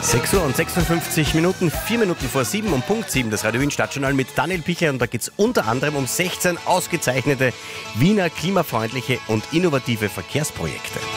6 Uhr und 56 Minuten, 4 Minuten vor 7 und Punkt 7, das Radio Wien Stadtjournal mit Daniel Pichler, und da geht es unter anderem um 16 ausgezeichnete Wiener klimafreundliche und innovative Verkehrsprojekte.